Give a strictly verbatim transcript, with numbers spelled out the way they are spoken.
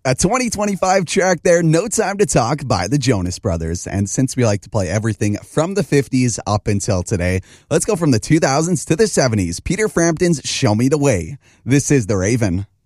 A twenty twenty-five track there, No Time to Talk by the Jonas Brothers. And since we like to play everything from the fifties up until today, let's go from the two thousands to the seventies. Peter Frampton's Show Me the Way. This is The Raven.